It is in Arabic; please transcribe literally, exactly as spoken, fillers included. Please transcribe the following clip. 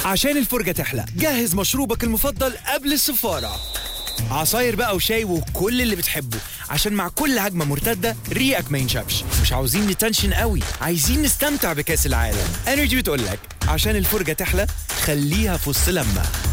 عشان الفرجة تحلى جهز مشروبك المفضل قبل السفارة، عصاير بقى وشاي وكل اللي بتحبه، عشان مع كل هجمة مرتدة ريقك ما ينشفش. مش عاوزين نتنشن قوي، عايزين نستمتع بكأس العالم. انرجي بتقولك عشان الفرجة تحلى خليها في وسط لمة.